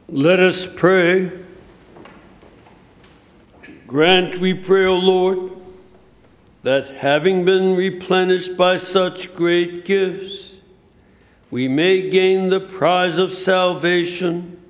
Let us pray. Grant, we pray, O Lord, that having been replenished by such great gifts, we may gain the prize of salvation